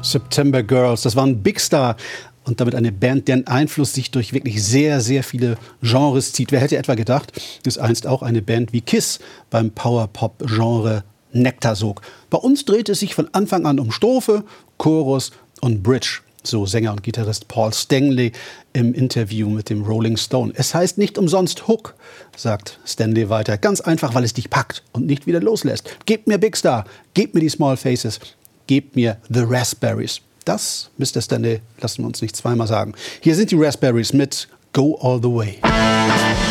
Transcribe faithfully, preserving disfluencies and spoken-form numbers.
September Girls, das war ein Big Star und damit eine Band, deren Einfluss sich durch wirklich sehr, sehr viele Genres zieht. Wer hätte etwa gedacht, dass einst auch eine Band wie Kiss beim Power-Pop-Genre Nektar sog. Bei uns dreht es sich von Anfang an um Strophe, Chorus und Bridge, so Sänger und Gitarrist Paul Stanley im Interview mit dem Rolling Stone. Es heißt nicht umsonst Hook, sagt Stanley weiter. Ganz einfach, weil es dich packt und nicht wieder loslässt. Gebt mir Big Star, gebt mir die Small Faces, gebt mir The Raspberries. Das, Mister Stanley, lassen wir uns nicht zweimal sagen. Hier sind die Raspberries mit Go All The Way.